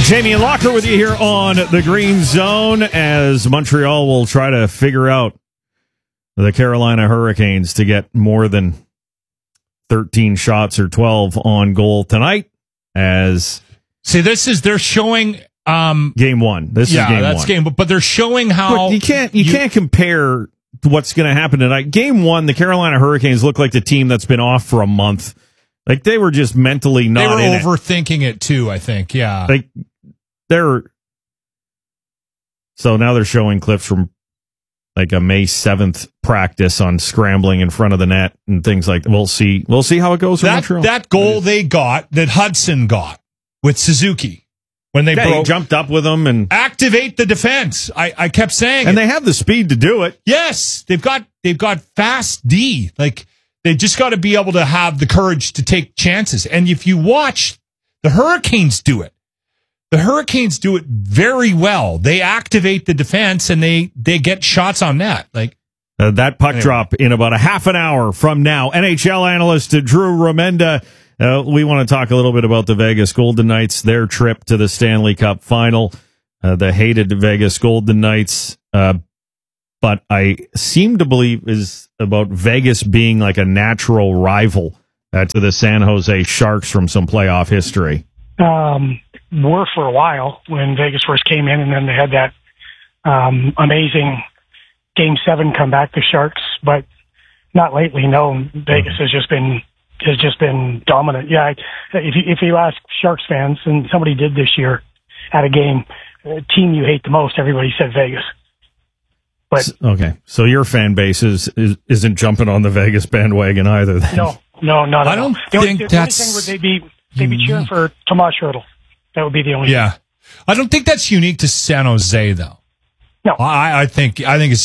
Jamie and Locker with you here on the Green Zone as Montreal will try to figure out the Carolina Hurricanes to get more than 13 shots or 12 on goal tonight. As they're showing game one. This is game one. But they're showing how look, you can't compare to what's going to happen tonight. Game one, the Carolina Hurricanes look like the team that's been off for a month. Like they were just mentally not in it. They were overthinking it too, I think. Yeah. So now they're showing clips from like a May 7th practice on scrambling in front of the net and things like that. We'll see how it goes for Montreal. That goal they got, that Hudson got with Suzuki when they he jumped up with them and activate the defense. I kept saying and they have the speed to do it. Yes, they've got fast D. Like they just got to be able to have the courage to take chances. And if you watch the Hurricanes do it, the Hurricanes do it very well. They activate the defense and they get shots on net. Like that puck drop in about a half an hour from now. NHL analyst Drew Remenda. We want to talk a little bit about the Vegas Golden Knights, their trip to the Stanley Cup final, the hated Vegas Golden Knights. But I seem to believe is about Vegas being like a natural rival to the San Jose Sharks from some playoff history. Were for a while when Vegas first came in, and then they had that amazing Game 7 comeback, the Sharks, but not lately. No, Vegas has just been dominant. Yeah, if you ask Sharks fans, and somebody did this year at a game, team you hate the most, everybody said Vegas. But okay, so your fan base isn't jumping on the Vegas bandwagon either. Then. No, not at all. I don't think that's. The only thing would they'd be cheering for Tomas Hertl. That would be the only. Yeah, I don't think that's unique to San Jose though. No, I think it's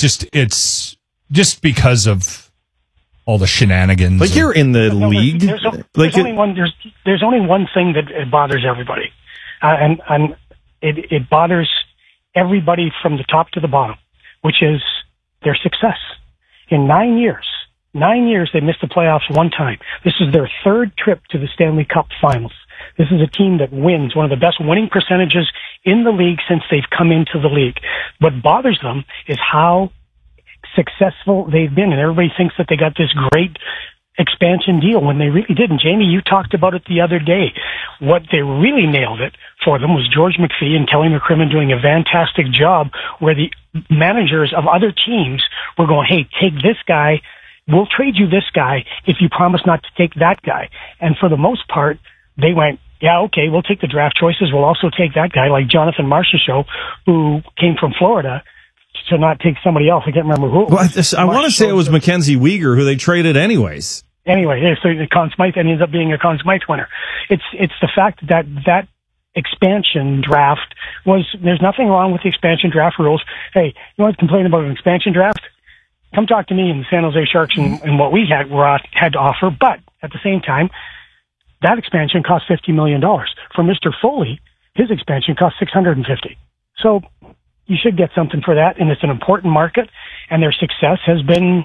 just because of all the shenanigans. Like you're in the league. There's only one thing that bothers everybody, and it bothers everybody from the top to the bottom, which is their success. In 9 years, they missed the playoffs one time. This is their third trip to the Stanley Cup Finals. This is a team that wins, one of the best winning percentages in the league since they've come into the league. What bothers them is how successful they've been, and everybody thinks that they got this great expansion deal when they really didn't. Jamie, you talked about it the other day. What they really nailed it for them was George McPhee and Kelly McCrimmon doing a fantastic job where the managers of other teams were going, hey, take this guy. We'll trade you this guy if you promise not to take that guy. And for the most part, they went, yeah, okay, we'll take the draft choices. We'll also take that guy like Jonathan Marchessault, who came from Florida, to not take somebody else. I can't remember who. Well, I want to say it was Mackenzie Weegar, who they traded anyways. Anyway, yeah, so the Conn Smythe ended up being a Conn Smythe winner. It's the fact that expansion draft there's nothing wrong with the expansion draft rules. Hey, you want to complain about an expansion draft? Come talk to me and the San Jose Sharks and what we had to offer. But at the same time, that expansion cost $50 million. For Mr. Foley, his expansion cost $650. So you should get something for that, and it's an important market, and their success has been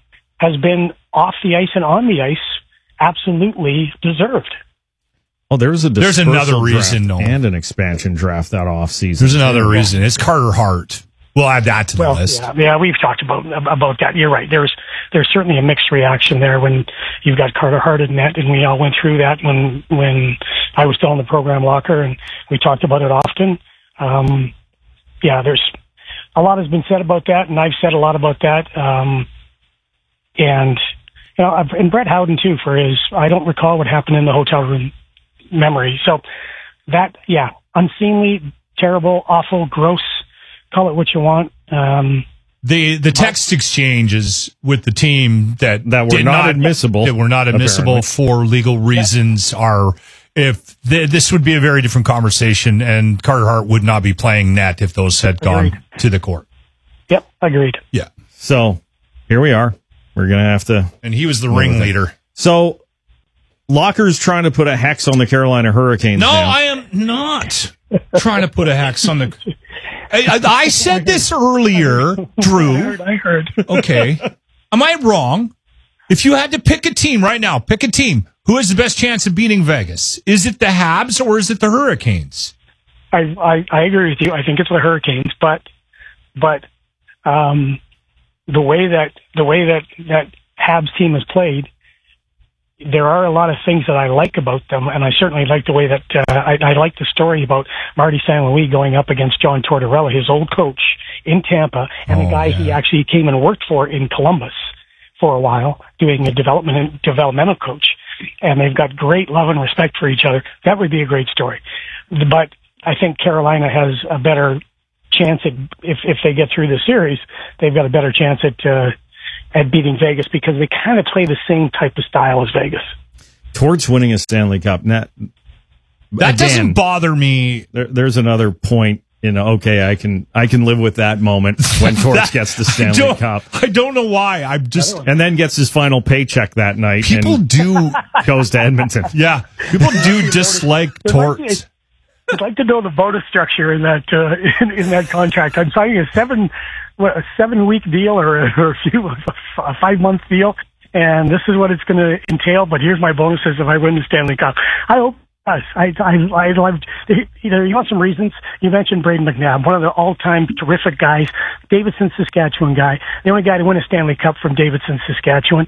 off the ice and on the ice absolutely deserved. Oh, there's another reason, and an expansion draft that offseason. There's another reason. It's Carter Hart. We'll add that to the list. Yeah, we've talked about that. You're right. There's certainly a mixed reaction there when you've got Carter Hart in net, and we all went through that when I was still in the program locker, and we talked about it often. There's a lot has been said about that, and I've said a lot about that. And Brett Howden too, for his I don't recall what happened in the hotel room memory. So that, unseemly, terrible, awful, gross. Call it what you want. The text exchanges with the team that were not admissible. That were not admissible for legal reasons this would be a very different conversation, and Carter Hart would not be playing net if those had gone to the court. Yep, agreed. Yeah. So here we are. We're going to have to. And he was the ringleader. So Locker's trying to put a hex on the Carolina Hurricanes. No, now. I am not trying to put a hex on the. I said this earlier, Drew. I heard. Okay. Am I wrong? If you had to pick a team right now, pick a team. Who has the best chance of beating Vegas? Is it the Habs or is it the Hurricanes? I agree with you. I think it's the Hurricanes, but the way that Habs team has played, there are a lot of things that I like about them, and I certainly like the way that I like the story about Marty St. Louis going up against John Tortorella, his old coach in Tampa, and the guy he actually came and worked for in Columbus for a while, doing a developmental coach, and they've got great love and respect for each other. That would be a great story. But I think Carolina has a better chance at, if they get through the series, they've got a better chance at beating Vegas because they kind of play the same type of style as Vegas. Towards winning a Stanley Cup, that doesn't bother me. There's another point. Okay, I can live with that moment when Torts gets the Stanley Cup. I don't know why. And then gets his final paycheck that night. People goes to Edmonton. Yeah, people do dislike Torts. I'd like to know the bonus structure in that in that contract. I'm signing a 7-week deal or a 5-month deal, and this is what it's going to entail. But here's my bonuses if I win the Stanley Cup. I hope. I loved, you want some reasons? You mentioned Braden McNabb, one of the all-time terrific guys, Davidson, Saskatchewan guy, the only guy to win a Stanley Cup from Davidson, Saskatchewan.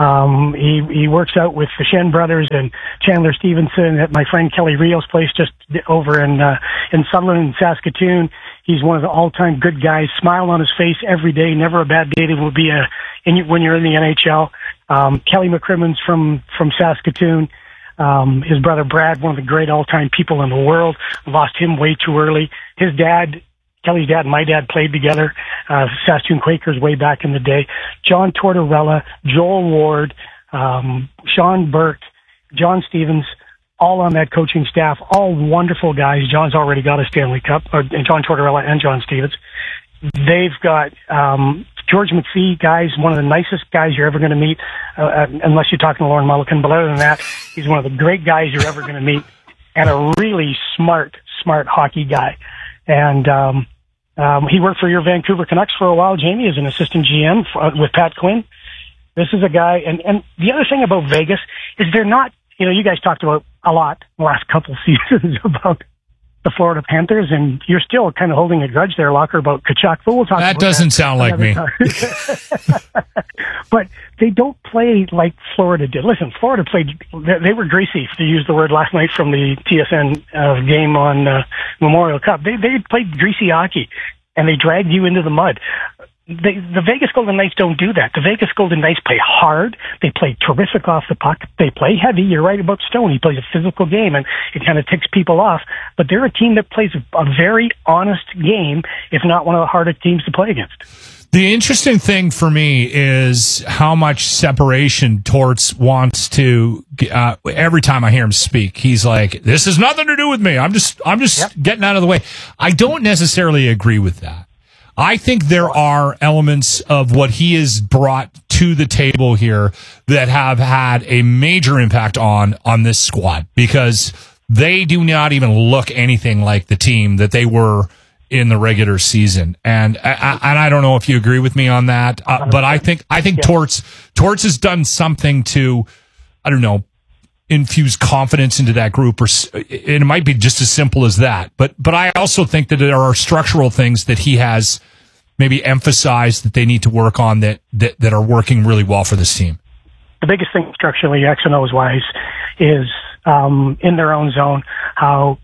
He works out with the Shen brothers and Chandler Stevenson at my friend Kelly Rios' place just over in Sutherland in Saskatoon. He's one of the all-time good guys, smile on his face every day, never a bad day. It will be when you're in the NHL. Kelly McCrimmon's from Saskatoon. His brother Brad, one of the great all-time people in the world, lost him way too early. His dad, Kelly's dad and my dad played together, Saskatoon Quakers way back in the day. John Tortorella, Joel Ward, Sean Burke, John Stevens, all on that coaching staff, all wonderful guys. John's already got a Stanley Cup, and John Tortorella and John Stevens. They've got George McPhee, guys, one of the nicest guys you're ever going to meet, unless you're talking to Lauren Mulliken. But other than that, he's one of the great guys you're ever going to meet, and a really smart hockey guy. And he worked for your Vancouver Canucks for a while, Jamie, as an assistant GM with Pat Quinn. This is a guy, and the other thing about Vegas is they're not, you guys talked about a lot the last couple seasons about the Florida Panthers, and you're still kind of holding a grudge there, Locker, about Tkachuk. But we'll talk that about doesn't sound like me. But they don't play like Florida did. Listen, Florida played, they were greasy, to use the word last night from the TSN game on Memorial Cup. They played greasy hockey, and they dragged you into the mud. The Vegas Golden Knights don't do that. The Vegas Golden Knights play hard. They play terrific off the puck. They play heavy. You're right about Stone. He plays a physical game, and it kind of ticks people off. But they're a team that plays a very honest game, if not one of the hardest teams to play against. The interesting thing for me is how much separation Torts wants to. Every time I hear him speak, he's like, "This has nothing to do with me. I'm just getting out of the way." I don't necessarily agree with that. I think there are elements of what he has brought to the table here that have had a major impact on this squad, because they do not even look anything like the team that they were in the regular season. And I don't know if you agree with me on that, but I think Torts has done something to, I don't know, infuse confidence into that group, it might be just as simple as that. But I also think that there are structural things that he has maybe emphasized that they need to work on that are working really well for this team. The biggest thing structurally, X and O's wise, is in their own zone how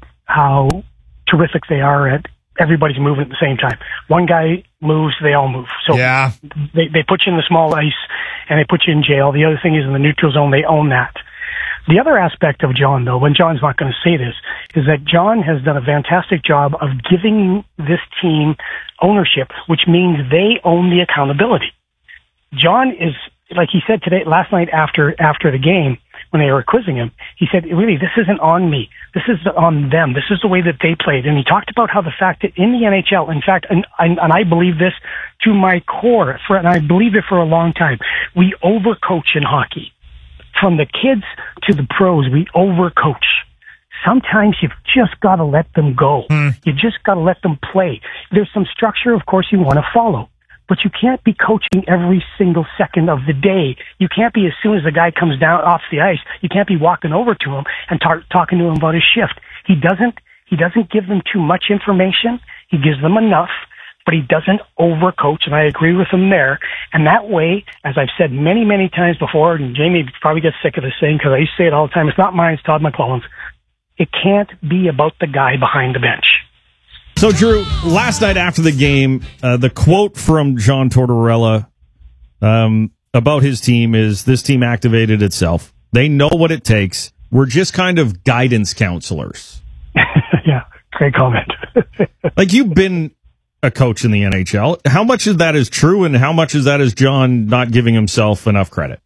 terrific they are at everybody's moving at the same time. One guy moves, they all move. So yeah, they put you in the small ice and they put you in jail. The other thing is in the neutral zone, they own that. The other aspect of John, though, when John's not going to say this, is that John has done a fantastic job of giving this team ownership, which means they own the accountability. John is, like he said last night after the game, when they were quizzing him, he said, really, this isn't on me. This is on them. This is the way that they played. And he talked about how the fact that in the NHL, in fact, and I believe this to my core, and I believe it for a long time, we overcoach in hockey. From the kids to the pros, we overcoach. Sometimes you've just got to let them go. You just got to let them play. There's some structure, of course, you want to follow. But you can't be coaching every single second of the day. You can't be, as soon as the guy comes down off the ice, you can't be walking over to him and talking to him about his shift. He He doesn't give them too much information. He gives them enough, but he doesn't overcoach, and I agree with him there. And that way, as I've said many, many times before, and Jamie probably gets sick of this saying because I used to say it all the time, it's not mine, it's Todd McClellan's. It can't be about the guy behind the bench. So, Drew, last night after the game, the quote from John Tortorella about his team is, this team activated itself. They know what it takes. We're just kind of guidance counselors. Yeah, great comment. Like, you've been a coach in the NHL. How much of that is true, and how much of that is John not giving himself enough credit?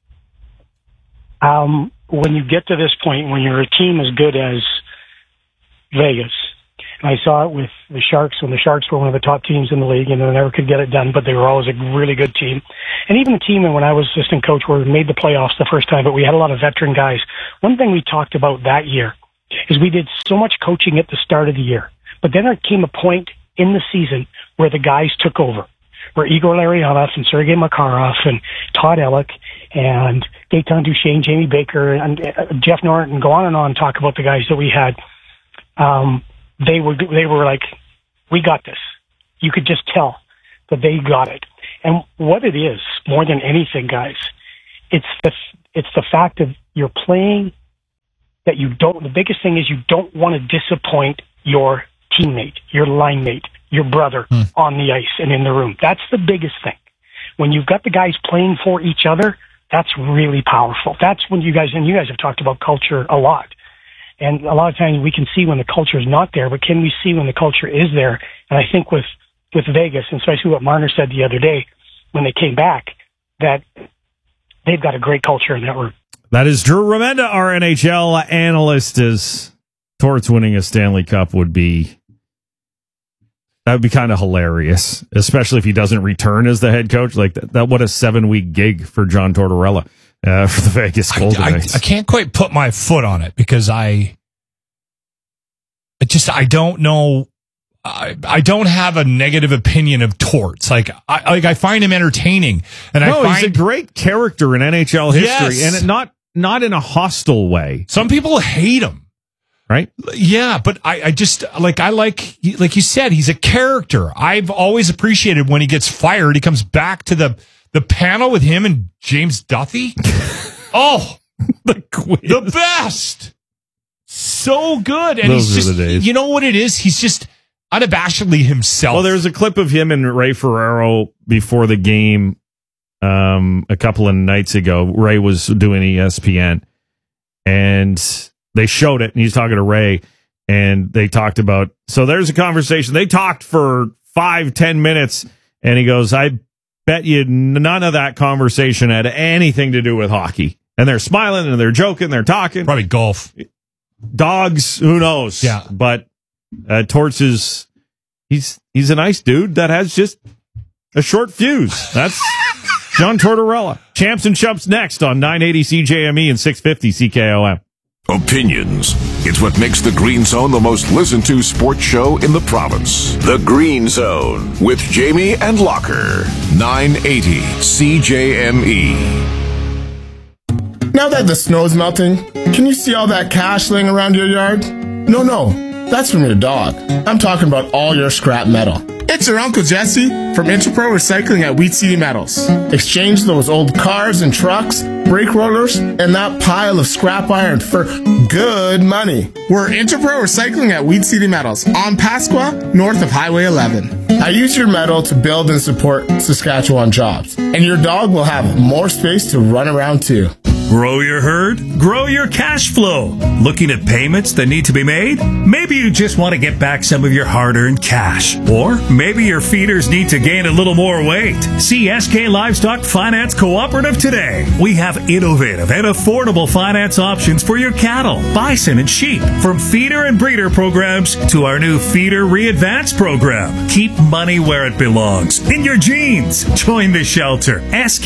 When you get to this point, when you're a team as good as Vegas, and I saw it with the Sharks when the Sharks were one of the top teams in the league, and they never could get it done, but they were always a really good team. And even the team when I was assistant coach where we made the playoffs the first time, but we had a lot of veteran guys. One thing we talked about that year is we did so much coaching at the start of the year, but then there came a point in the season where the guys took over, where Igor Larionov and Sergei Makarov and Todd Ellick and Gaetan Duchesne, Jamie Baker, and Jeff Norton, go on and on, talk about the guys that we had. They were like, we got this. You could just tell that they got it. And what it is, more than anything, guys, it's the fact that you're playing that you don't, the biggest thing is you don't want to disappoint your teammate, your line mate, your brother on the ice and in the room. That's the biggest thing. When you've got the guys playing for each other, that's really powerful. That's when you guys have talked about culture a lot. And a lot of times we can see when the culture is not there, but can we see when the culture is there? And I think with Vegas, and especially what Marner said the other day when they came back, that they've got a great culture in that room. That is Drew Remenda, our NHL analyst. As Torts winning a Stanley Cup would be kind of hilarious, especially if he doesn't return as the head coach. Like that what a 7-week gig for John Tortorella for the Vegas Golden Knights. I can't quite put my foot on it because I don't know. I don't have a negative opinion of Torts. I find him entertaining, and he's a great character in NHL history, yes. And not in a hostile way. Some people hate him, right? Yeah, but I just like you said, he's a character. I've always appreciated when he gets fired, he comes back to the panel with him and James Duthie. Oh, the best, so good, and Those he's are the days. You know what it is? He's just unabashedly himself. Well, there's a clip of him and Ray Ferraro before the game a couple of nights ago. Ray was doing ESPN, and they showed it, and he's talking to Ray, and they talked about, so there's a conversation. They talked for 5-10 minutes, and he goes, I bet you none of that conversation had anything to do with hockey. And they're smiling, and they're joking, they're talking. Probably golf. Dogs, who knows? Yeah. But Torts is, he's a nice dude that has just a short fuse. That's John Tortorella. Champs and Chumps next on 980 CJME and 650 CKOM. Opinions. It's what makes the Green Zone the most listened to sports show in the province. The Green Zone with Jamie and Locker. 980 CJME. Now that the snow's melting, can you see all that cash laying around your yard? No, that's from your dog. I'm talking about all your scrap metal. It's your Uncle Jesse from Interpro Recycling at Wheat City Metals. Exchange those old cars and trucks, brake rollers, and that pile of scrap iron for good money. We're Interpro Recycling at Wheat City Metals on Pasqua, north of Highway 11. I use your metal to build and support Saskatchewan jobs, and your dog will have more space to run around too. Grow your herd, grow your cash flow. Looking at payments that need to be made? Maybe you just want to get back some of your hard-earned cash. Or maybe your feeders need to gain a little more weight. See SK Livestock Finance Cooperative today. We have innovative and affordable finance options for your cattle, bison, and sheep. From feeder and breeder programs to our new Feeder Re-Advance program. Keep money where it belongs, in your jeans. Join the shelter.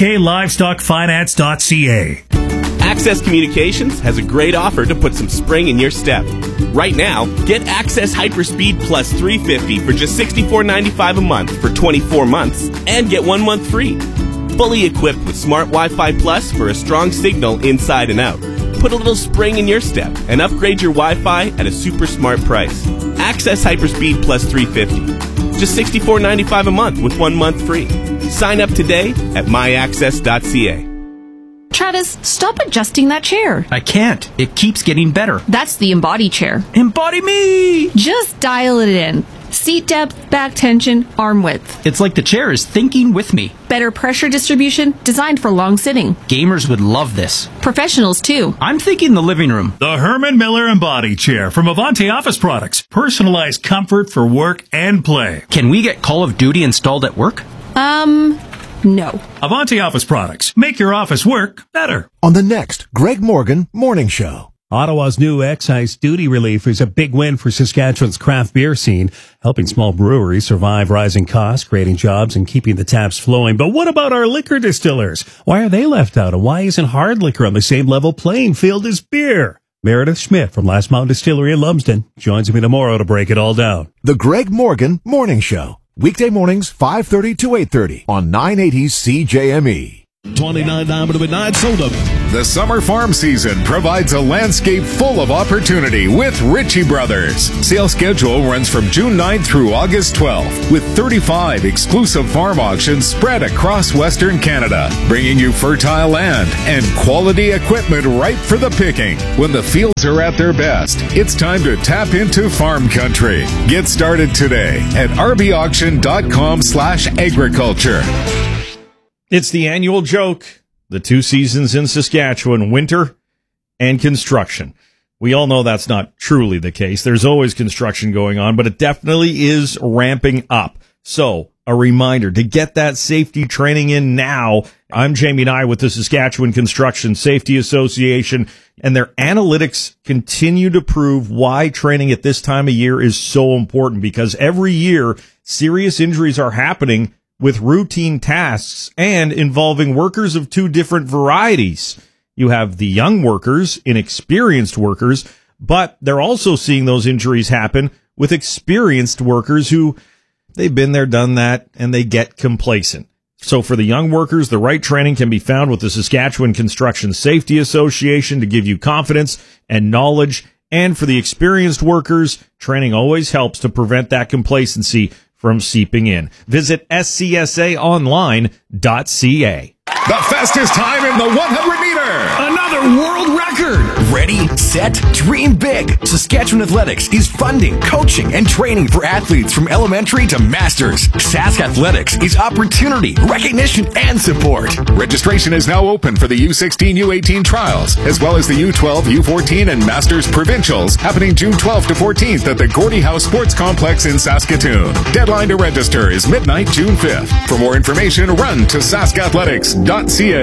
SKLivestockFinance.ca. Access Communications has a great offer to put some spring in your step. Right now, get Access Hyperspeed Plus 350 for just $64.95 a month for 24 months and get 1 month free. Fully equipped with Smart Wi-Fi Plus for a strong signal inside and out. Put a little spring in your step and upgrade your Wi-Fi at a super smart price. Access Hyperspeed Plus 350. Just $64.95 a month with 1 month free. Sign up today at myaccess.ca. Travis, stop adjusting that chair. I can't. It keeps getting better. That's the Embody chair. Embody me! Just dial it in. Seat depth, back tension, arm width. It's like the chair is thinking with me. Better pressure distribution, designed for long sitting. Gamers would love this. Professionals, too. I'm thinking the living room. The Herman Miller Embody Chair from Avanti Office Products. Personalized comfort for work and play. Can we get Call of Duty installed at work? No. Avanti Office Products. Make your office work better. On the next Greg Morgan Morning Show. Ottawa's new excise duty relief is a big win for Saskatchewan's craft beer scene, helping small breweries survive rising costs, creating jobs, and keeping the taps flowing. But what about our liquor distillers? Why are they left out, and why isn't hard liquor on the same level playing field as beer? Meredith Schmidt from Last Mountain Distillery in Lumsden joins me tomorrow to break it all down. The Greg Morgan Morning Show. Weekday mornings, 5:30 to 8:30 on 980 CJME. $29 to midnight soda. The summer farm season provides a landscape full of opportunity with Ritchie Brothers. Sales schedule runs from June 9th through August 12th with 35 exclusive farm auctions spread across Western Canada, bringing you fertile land and quality equipment ripe for the picking. When the fields are at their best, it's time to tap into farm country. Get started today at rbauction.com/agriculture. It's the annual joke, the 2 seasons in Saskatchewan, winter and construction. We all know that's not truly the case. There's always construction going on, but it definitely is ramping up. So, a reminder to get that safety training in now. I'm Jamie Nye with the Saskatchewan Construction Safety Association, and their analytics continue to prove why training at this time of year is so important, because every year serious injuries are happening with routine tasks and involving workers of 2 different varieties. You have the young workers, inexperienced workers, but they're also seeing those injuries happen with experienced workers who they've been there, done that, and they get complacent. So for the young workers, the right training can be found with the Saskatchewan Construction Safety Association to give you confidence and knowledge. And for the experienced workers, training always helps to prevent that complacency from seeping in. Visit scsaonline.ca. The fastest time in the 100-meter. Another world record. Ready, set, dream big. Saskatchewan Athletics is funding, coaching, and training for athletes from elementary to masters. Sask Athletics is opportunity, recognition, and support. Registration is now open for the U16, U18 trials, as well as the U12, U14, and Masters Provincials, happening June 12th to 14th at the Gordie House Sports Complex in Saskatoon. Deadline to register is midnight, June 5th. For more information, run to saskathletics.ca.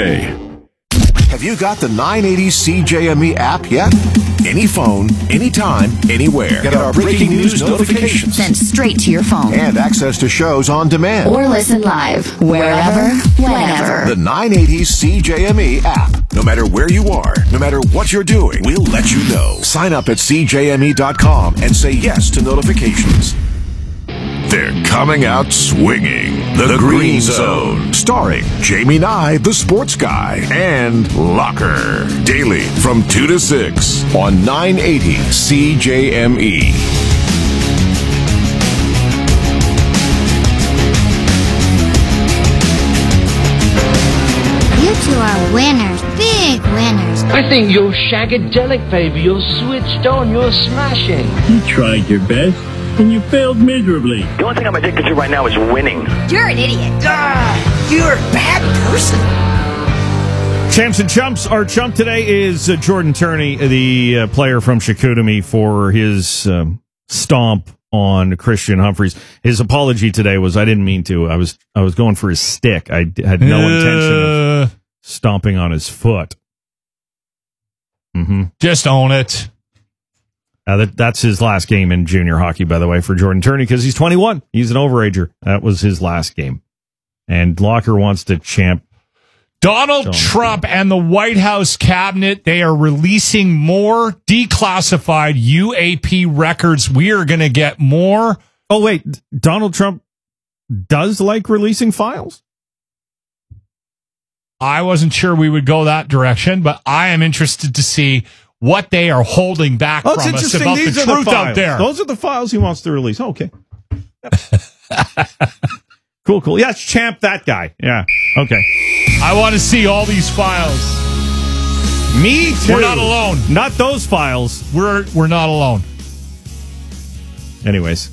Have you got the 980 CJME app yet? Any phone, anytime, anywhere. Get our breaking news notifications sent straight to your phone. And access to shows on demand. Or listen live, wherever, whenever. The 980 CJME app. No matter where you are, no matter what you're doing, we'll let you know. Sign up at CJME.com and say yes to notifications. They're coming out swinging. The Green Zone. Starring Jamie Nye, the sports guy, and Locker. Daily from 2 to 6 on 980 CJME. You two are winners. Big winners. I think you're shagadelic, baby. You're switched on. You're smashing. You tried your best. And you failed miserably. The only thing I'm addicted to right now is winning. You're an idiot. You're a bad person. Champs and Chumps. Our chump today is Jordan Turney, the player from Chicoutimi, for his stomp on Christian Humphreys. His apology today was, I didn't mean to. I was going for his stick. I had no intention of stomping on his foot. Mm-hmm. Just own it. That's his last game in junior hockey, by the way, for Jordan Turney, because he's 21. He's an overager. That was his last game. And Locker wants to champ. Donald Trump and the White House cabinet, they are releasing more declassified UAP records. We are going to get more. Oh, wait. Donald Trump does like releasing files? I wasn't sure we would go that direction, but I am interested to see what they are holding back from us about the truth out there. Those are the files he wants to release. Okay. Cool. Yeah, Champ, that guy. Yeah. Okay. I want to see all these files. Me too. We're not alone. Not those files. We're not alone. Anyways.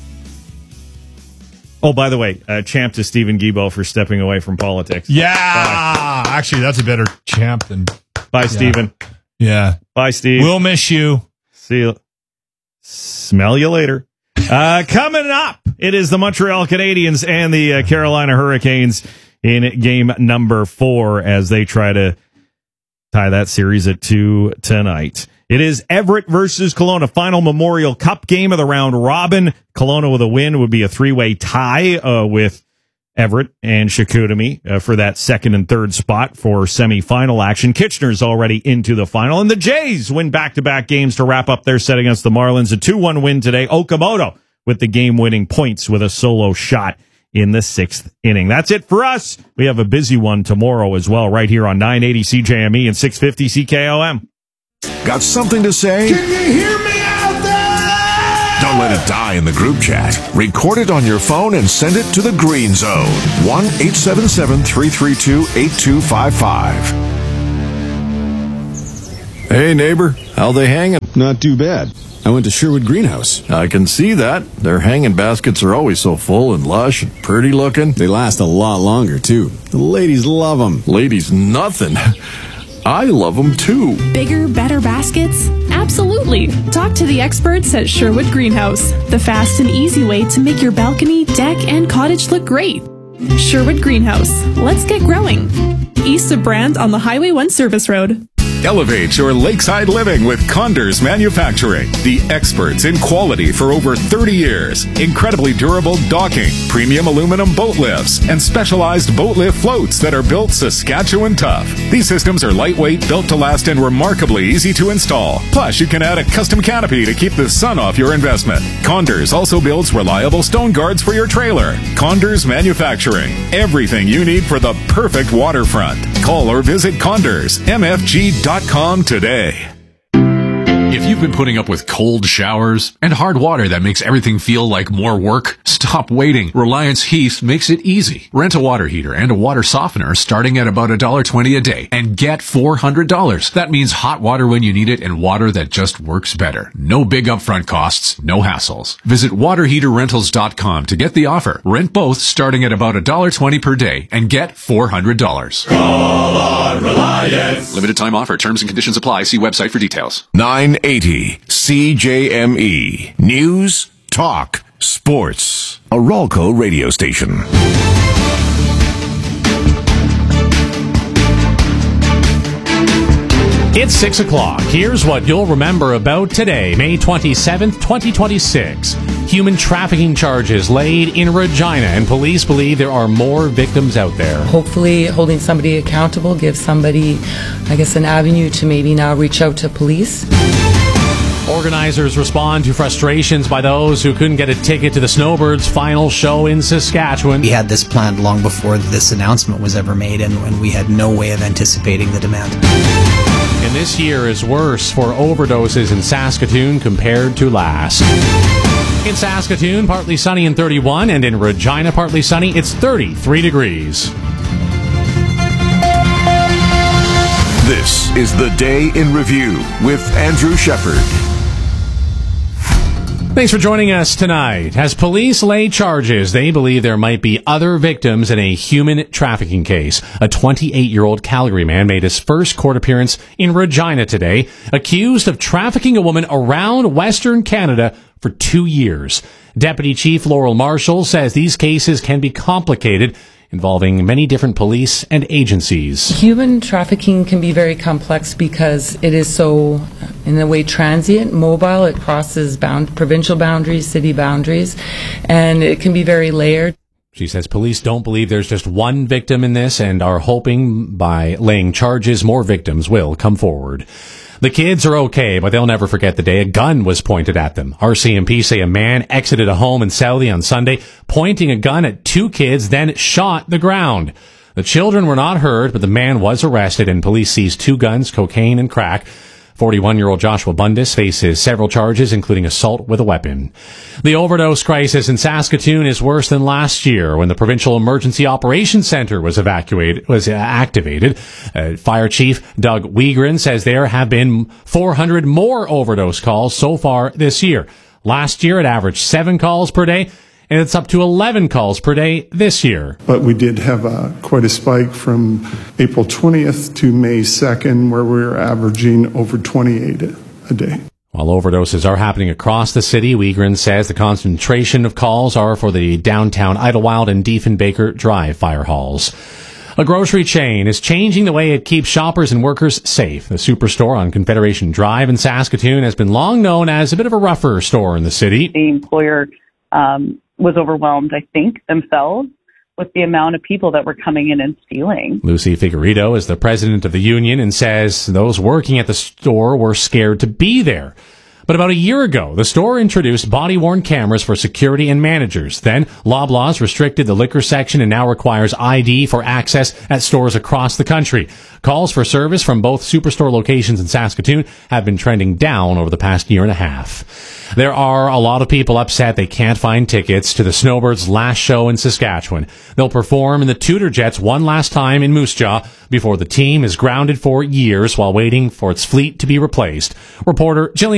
Oh, by the way, Champ to Stephen Guilbeault for stepping away from politics. Yeah. Bye. Actually, that's a better Champ than... Bye, Stephen. Yeah. Bye, Steve. We'll miss you. See you. Smell you later. Coming up, it is the Montreal Canadiens and the Carolina Hurricanes in game number 4 as they try to tie that series at 2 tonight. It is Everett versus Kelowna, final Memorial Cup game of the round robin. Kelowna with a win would be a 3-way tie with Everett and Chicoutimi for that second and third spot for semifinal action. Kitchener's already into the final, and the Jays win back-to-back games to wrap up their set against the Marlins. A 2-1 win today. Okamoto with the game-winning points with a solo shot in the 6th inning. That's it for us. We have a busy one tomorrow as well, right here on 980 CJME and 650 CKOM. Got something to say? Can you hear me out there? Don't let it die in the group chat. Record it on your phone and send it to the Green Zone. 1-877-332-8255. Hey, neighbor. How they hanging? Not too bad. I went to Sherwood Greenhouse. I can see that. Their hanging baskets are always so full and lush and pretty looking. They last a lot longer, too. The ladies love them. Ladies nothing. I love them, too. Bigger, better baskets? Absolutely. Talk to the experts at Sherwood Greenhouse, the fast and easy way to make your balcony, deck, and cottage look great. Sherwood Greenhouse. Let's get growing. East of Brand on the Highway 1 Service Road. Elevate your lakeside living with Condors Manufacturing, the experts in quality for over 30 years. Incredibly durable docking, premium aluminum boat lifts, and specialized boat lift floats that are built Saskatchewan tough. These systems are lightweight, built to last, and remarkably easy to install. Plus, you can add a custom canopy to keep the sun off your investment. Condors also builds reliable stone guards for your trailer. Condors Manufacturing, everything you need for the perfect waterfront. Call or visit CondorsMFG.com today. If you've been putting up with cold showers and hard water that makes everything feel like more work, stop waiting. Reliance Heath makes it easy. Rent a water heater and a water softener starting at about $1.20 a day and get $400. That means hot water when you need it and water that just works better. No big upfront costs, no hassles. Visit waterheaterrentals.com to get the offer. Rent both starting at about $1.20 per day and get $400. Call on Reliance. Limited time offer. Terms and conditions apply. See website for details. 980 CJME. News, talk, sports. A Ralco radio station. It's 6 o'clock. Here's what you'll remember about today, May 27th, 2026. Human trafficking charges laid in Regina, and police believe there are more victims out there. Hopefully holding somebody accountable gives somebody, I guess, an avenue to maybe now reach out to police. Organizers respond to frustrations by those who couldn't get a ticket to the Snowbirds' final show in Saskatchewan. We had this planned long before this announcement was ever made, and we had no way of anticipating the demand. And this year is worse for overdoses in Saskatoon compared to last. In Saskatoon, partly sunny and 31, and in Regina, partly sunny, it's 33 degrees. This is the Day in Review with Andrew Shepard. Thanks for joining us tonight. As police lay charges, they believe there might be other victims in a human trafficking case. A 28-year-old Calgary man made his first court appearance in Regina today, accused of trafficking a woman around Western Canada for 2 years. Deputy Chief Laurel Marshall says these cases can be complicated, involving many different police and agencies. Human trafficking can be very complex because it is so, in a way, transient, mobile. It crosses provincial boundaries, city boundaries, and it can be very layered. She says police don't believe there's just one victim in this and are hoping by laying charges, more victims will come forward. The kids are okay, but they'll never forget the day a gun was pointed at them. RCMP say a man exited a home in Southey on Sunday, pointing a gun at 2 kids, then shot the ground. The children were not hurt, but the man was arrested and police seized 2 guns, cocaine, and crack. 41-year-old Joshua Bundus faces several charges, including assault with a weapon. The overdose crisis in Saskatoon is worse than last year when the Provincial Emergency Operations Center was activated. Fire Chief Doug Wiegren says there have been 400 more overdose calls so far this year. Last year, it averaged 7 calls per day, and it's up to 11 calls per day this year. But we did have quite a spike from April 20th to May 2nd, where we were averaging over 28 a day. While overdoses are happening across the city, Wiegren says the concentration of calls are for the downtown Idlewild and Diefenbaker Drive fire halls. A grocery chain is changing the way it keeps shoppers and workers safe. The Superstore on Confederation Drive in Saskatoon has been long known as a bit of a rougher store in the city. The employer was overwhelmed, I think, themselves with the amount of people that were coming in and stealing. Lucy Figueredo is the president of the union and says those working at the store were scared to be there. But about a year ago, the store introduced body-worn cameras for security and managers. Then, Loblaws restricted the liquor section and now requires ID for access at stores across the country. Calls for service from both Superstore locations in Saskatoon have been trending down over the past year and a half. There are a lot of people upset they can't find tickets to the Snowbirds' last show in Saskatchewan. They'll perform in the Tudor Jets one last time in Moose Jaw before the team is grounded for years while waiting for its fleet to be replaced. Reporter Jillian